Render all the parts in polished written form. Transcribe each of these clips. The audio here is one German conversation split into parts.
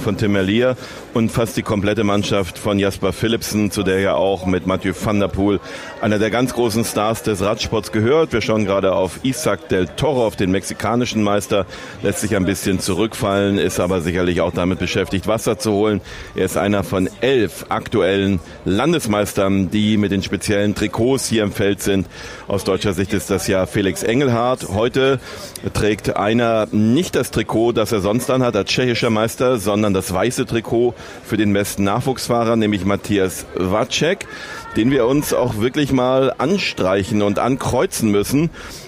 von Tim Merlier und fast die komplette Mannschaft von Jasper Philipsen, zu der ja auch mit Mathieu van der Poel einer der ganz großen Stars des Radsports gehört. Wir schauen gerade auf Isaac del Toro, auf den mexikanischen Meister, lässt sich ein bisschen zurückfallen, ist aber sicherlich auch damit beschäftigt, Wasser zu holen. Er ist einer von 11 aktuellen Landesmeistern, die mit den speziellen Trikots hier im Feld sind. Aus deutscher Sicht ist das ja Felix Engelhardt. Heute trägt einer nicht das Trikot, das er sonst anhat als tschechischer Meister, sondern das weiße Trikot für den besten Nachwuchsfahrer, nämlich Matthias Vacek, den wir uns auch wirklich mal anstreichen und ankreuzen müssen.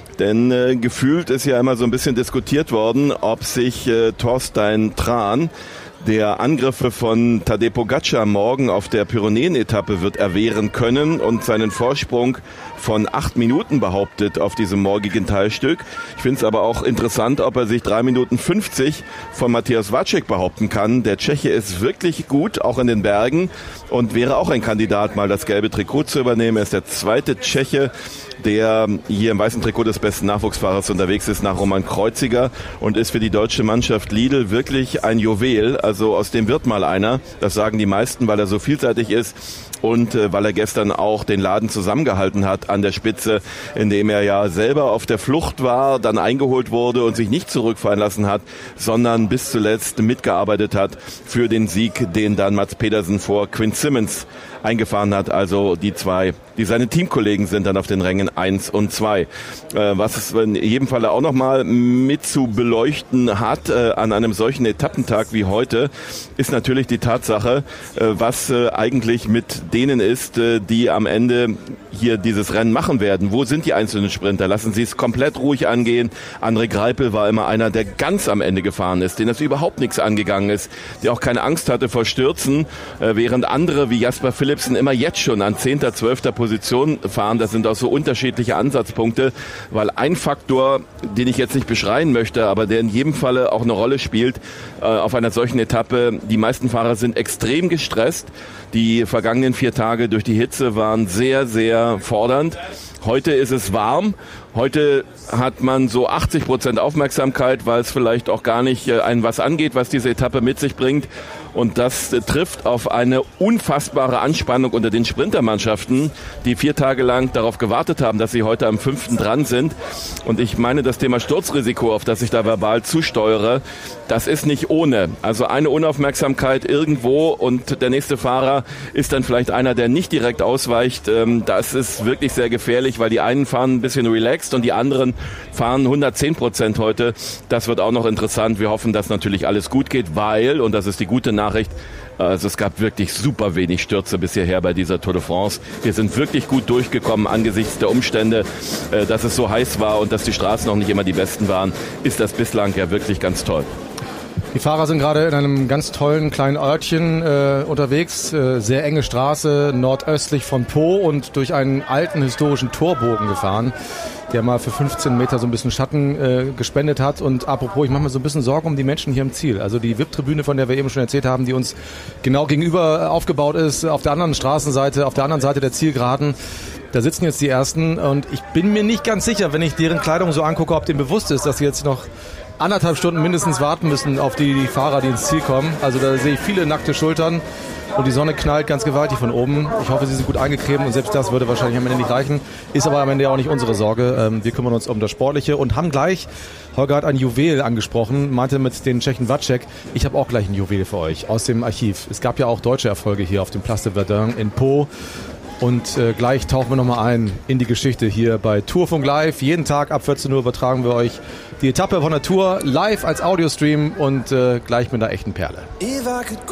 Denn gefühlt ist ja immer so ein bisschen diskutiert worden, ob sich Thorstein Tran der Angriffe von Tadej Pogačar morgen auf der Pyrenäen-Etappe wird erwehren können und seinen Vorsprung von 8 Minuten behauptet auf diesem morgigen Teilstück. Ich finde es aber auch interessant, ob er sich 3 Minuten 50 von Matthias Vacek behaupten kann. Der Tscheche ist wirklich gut, auch in den Bergen, und wäre auch ein Kandidat, mal das gelbe Trikot zu übernehmen. Er ist der zweite Tscheche, der hier im weißen Trikot des besten Nachwuchsfahrers unterwegs ist, nach Roman Kreuziger, und ist für die deutsche Mannschaft Lidl wirklich ein Juwel. Also aus dem wird mal einer. Das sagen die meisten, weil er so vielseitig ist und weil er gestern auch den Laden zusammengehalten hat an der Spitze, indem er ja selber auf der Flucht war, dann eingeholt wurde und sich nicht zurückfallen lassen hat, sondern bis zuletzt mitgearbeitet hat für den Sieg, den dann Mats Pedersen vor Quinn Simmons eingefahren hat. Also die zwei, die seine Teamkollegen sind dann auf den Rängen 1 und 2. Was es in jedem Falle auch nochmal mit zu beleuchten hat an einem solchen Etappentag wie heute, ist natürlich die Tatsache, was eigentlich mit denen ist, die am Ende hier dieses Rennen machen werden. Wo sind die einzelnen Sprinter? Lassen Sie es komplett ruhig angehen. André Greipel war immer einer, der ganz am Ende gefahren ist, den das überhaupt nichts angegangen ist, der auch keine Angst hatte vor Stürzen, während andere wie Jasper Philipsen immer jetzt schon an 10., 12. Position fahren. Das sind auch so unterschiedliche Ansatzpunkte, weil ein Faktor, den ich jetzt nicht beschreien möchte, aber der in jedem Falle auch eine Rolle spielt, auf einer solchen Etappe, die meisten Fahrer sind extrem gestresst. Die vergangenen 4 Tage durch die Hitze waren sehr, sehr fordernd. Heute ist es warm. Heute hat man so 80% Aufmerksamkeit, weil es vielleicht auch gar nicht einen was angeht, was diese Etappe mit sich bringt. Und das trifft auf eine unfassbare Anspannung unter den Sprintermannschaften, die 4 Tage lang darauf gewartet haben, dass sie heute am 5. dran sind. Und ich meine, das Thema Sturzrisiko, auf das ich da verbal zusteuere, das ist nicht ohne. Also eine Unaufmerksamkeit irgendwo und der nächste Fahrer ist dann vielleicht einer, der nicht direkt ausweicht. Das ist wirklich sehr gefährlich, weil die einen fahren ein bisschen relaxed und die anderen fahren 110% heute. Das wird auch noch interessant. Wir hoffen, dass natürlich alles gut geht, weil, und das ist die gute Nachricht, also es gab wirklich super wenig Stürze bis hierher bei dieser Tour de France. Wir sind wirklich gut durchgekommen angesichts der Umstände, dass es so heiß war und dass die Straßen auch nicht immer die besten waren, ist das bislang ja wirklich ganz toll. Die Fahrer sind gerade in einem ganz tollen kleinen Örtchen unterwegs, sehr enge Straße nordöstlich von Po und durch einen alten historischen Torbogen gefahren, der mal für 15 Meter so ein bisschen Schatten gespendet hat. Und apropos, ich mache mir so ein bisschen Sorgen um die Menschen hier im Ziel. Also die VIP-Tribüne, von der wir eben schon erzählt haben, die uns genau gegenüber aufgebaut ist, auf der anderen Straßenseite, auf der anderen Seite der Zielgeraden. Da sitzen jetzt die Ersten und ich bin mir nicht ganz sicher, wenn ich deren Kleidung so angucke, ob denen bewusst ist, dass sie jetzt noch 1,5 Stunden mindestens warten müssen auf die Fahrer, die ins Ziel kommen. Also da sehe ich viele nackte Schultern und die Sonne knallt ganz gewaltig von oben. Ich hoffe, sie sind gut eingecremt und selbst das würde wahrscheinlich am Ende nicht reichen. Ist aber am Ende auch nicht unsere Sorge. Wir kümmern uns um das Sportliche und haben gleich, Holger hat ein Juwel angesprochen, meinte mit den Tschechen Vacek, ich habe auch gleich ein Juwel für euch aus dem Archiv. Es gab ja auch deutsche Erfolge hier auf dem Place de Verdun in Po. Und gleich tauchen wir nochmal ein in die Geschichte hier bei Tourfunk Live. Jeden Tag ab 14 Uhr übertragen wir euch die Etappe von der Tour live als Audiostream und gleich mit einer echten Perle.